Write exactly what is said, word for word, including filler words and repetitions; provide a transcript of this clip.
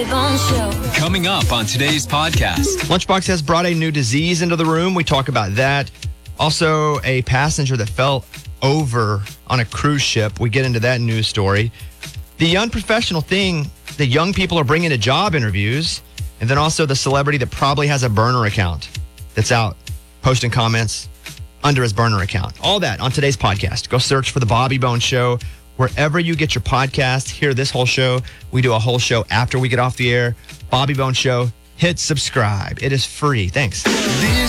Coming up on today's podcast. Lunchbox has brought a new disease into the room. We talk about that. Also, a passenger that fell over on a cruise ship. We get into that news story. The unprofessional thing that young people are bringing to job interviews. And then also the celebrity that probably has a burner account that's out posting comments under his burner account. All that on today's podcast. Go search for The Bobby Bones Show. Wherever you get your podcast, hear this whole show. We do a whole show after we get off the air. Bobby Bones Show. Hit subscribe. It is free. Thanks. This